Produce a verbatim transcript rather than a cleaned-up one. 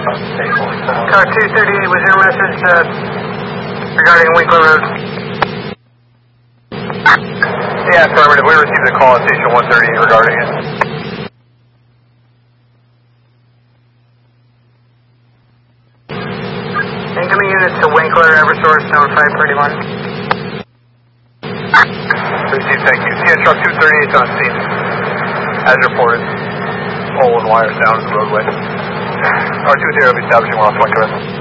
Car two thirty-eight, was your message uh, regarding Winkler Road? Yeah, affirmative. We received a call at station one thirty regarding it. Incoming units to Winkler, Eversource, number five thirty-one. Received, thank you. C N truck two thirty-eight on scene. As reported, pole and wires down the roadway. R two zero will be establishing lost Winkler.